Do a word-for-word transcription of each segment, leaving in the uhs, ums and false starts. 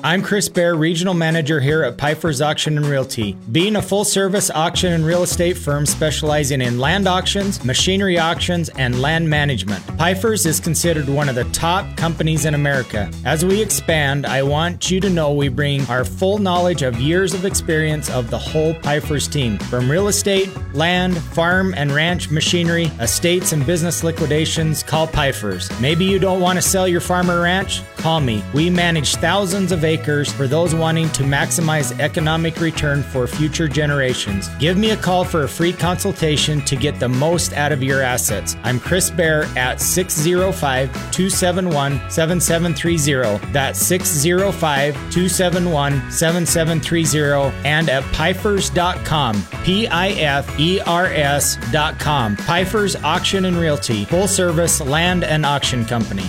I'm Chris Bear, Regional Manager here at Pfeiffer's Auction and Realty. Being a full-service auction and real estate firm specializing in land auctions, machinery auctions, and land management, Pfeiffer's is considered one of the top companies in America. As we expand, I want you to know we bring our full knowledge of years of experience of the whole Pfeiffer's team. From real estate, land, farm and ranch machinery, estates and business liquidations, call Pfeiffer's. Maybe you don't want to sell your farm or ranch? Call me. We manage thousands of acres for those wanting to maximize economic return for future generations. Give me a call for a free consultation to get the most out of your assets. I'm Chris Bear at six oh five, two seven one, seven seven three oh. That's six oh five, two seven one, seven seven three oh and at Pfeifers dot com. P I F E R S dot com. Pfeiffer's Auction and Realty, full service land and auction company.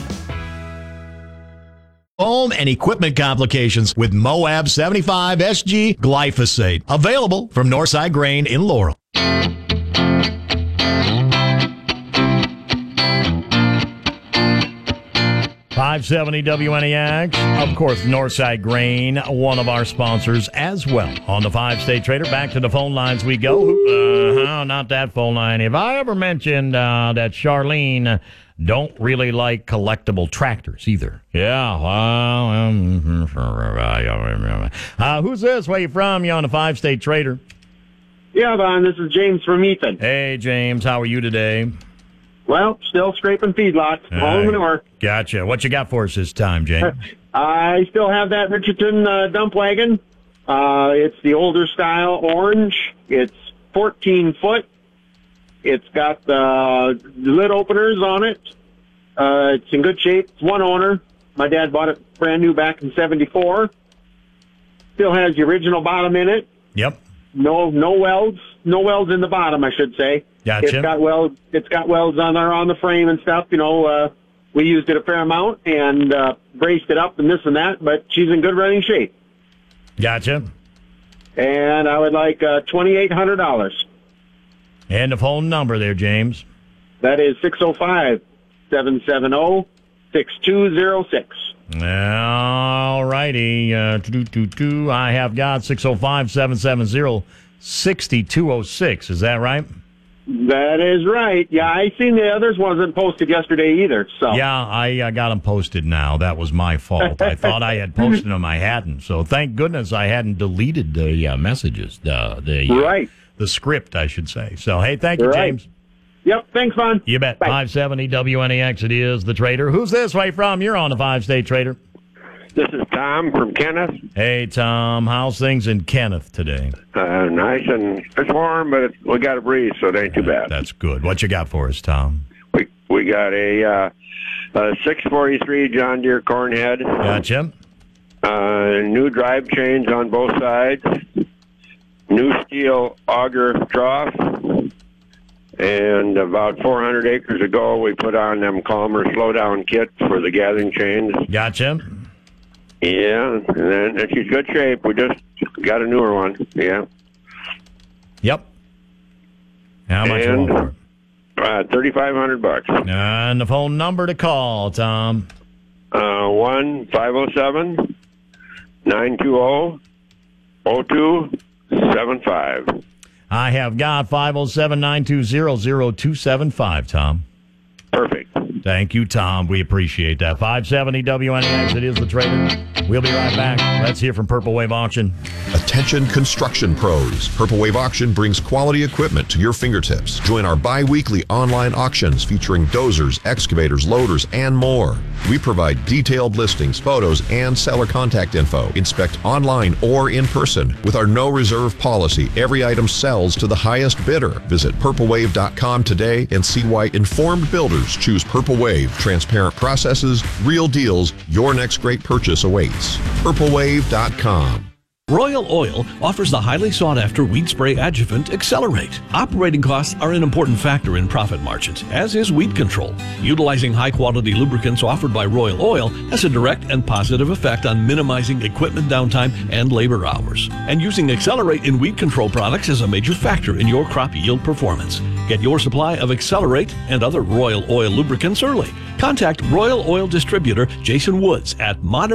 Home and equipment complications with Moab seventy-five S G glyphosate. Available from Northside Grain in Laurel. five seventy W N E X. Of course, Northside Grain, one of our sponsors as well. On the five-state trader, back to the phone lines we go. Uh-huh, not that phone line. Have I ever mentioned uh, that Charlene don't really like collectible tractors either? Yeah, well, um, uh, who's this? Where you from? You on the five-state trader? Yeah, Von, this is James from Ethan. Hey, James, how are you today? Well, still scraping feedlots. All in the work. Gotcha. What you got for us this time, James? I still have that Richardson uh, dump wagon. Uh, it's the older style orange. It's fourteen foot. It's got the lid openers on it. Uh, it's in good shape. It's one owner. My dad bought it brand new back in seventy-four. Still has the original bottom in it. Yep. No, no welds. No welds in the bottom, I should say. Gotcha. It's got welds. It's got welds on there on the frame and stuff. You know, uh, we used it a fair amount and uh, braced it up and this and that. But she's in good running shape. Gotcha. And I would like uh, twenty-eight hundred dollars. And the phone number there, James. That is six oh five, seven seven oh, six two oh six. All righty. Uh, I have got six oh five, seven seven oh, six two oh six. Is that right? That is right. Yeah, I seen the others wasn't posted yesterday either. So yeah, I uh, got them posted now. That was my fault. I thought I had posted them. I hadn't. So thank goodness I hadn't deleted the uh, messages. The, the, uh, right. The script, I should say. So, hey, thank you, right. James. Yep, thanks, Vaughn. You bet. Bye. five seventy W N E X, it is The Trader. Who's this way from? You're on the five-state trader. This is Tom from Kenneth. Hey, Tom. How's things in Kenneth today? Uh, nice and it's warm, but it's, we got a breeze, so it ain't too bad. That's good. What you got for us, Tom? We we got a, uh, a six forty-three John Deere Cornhead. Gotcha. Uh, new drive chains on both sides. New steel auger trough. And about four hundred acres ago, we put on them calmer slowdown kits for the gathering chains. Gotcha. Yeah, and then and she's good shape. We just got a newer one. Yeah. Yep. How much you and, want for it? Uh, thirty-five hundred bucks. And the phone number to call, Tom. Uh, one five zero seven nine two zero zero two seven five. I have got five oh seven, nine two zero, zero two seven five, Tom. Perfect. Thank you, Tom. We appreciate that. five seventy W N E X, it is The Trader. We'll be right back. Let's hear from Purple Wave Auction. Attention construction pros. Purple Wave Auction brings quality equipment to your fingertips. Join our bi-weekly online auctions featuring dozers, excavators, loaders, and more. We provide detailed listings, photos, and seller contact info. Inspect online or in person. With our no reserve policy, every item sells to the highest bidder. Visit purple wave dot com today and see why informed builders choose Purple Wave. Transparent processes, real deals. Your next great purchase awaits. purple wave dot com. Royal Oil offers the highly sought-after weed spray adjuvant Accelerate. Operating costs are an important factor in profit margins, as is weed control. Utilizing high-quality lubricants offered by Royal Oil has a direct and positive effect on minimizing equipment downtime and labor hours. And using Accelerate in weed control products is a major factor in your crop yield performance. Get your supply of Accelerate and other Royal Oil lubricants early. Contact Royal Oil distributor Jason Woods at Modern